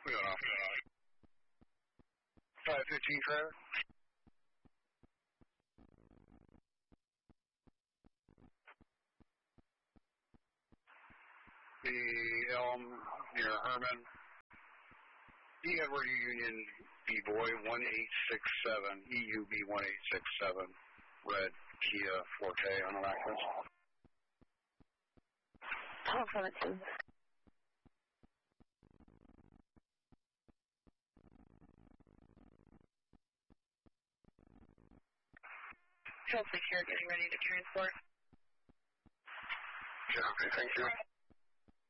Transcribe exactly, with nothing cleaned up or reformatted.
We got off. five fifteen trailer. The Elm near Herman. E Edward Union B Boy one eight six seven, E U B one eight six seven, red Kia Forte on the Lacus. Affirmative. Health Secure getting ready to transport. Yeah, okay, thank you.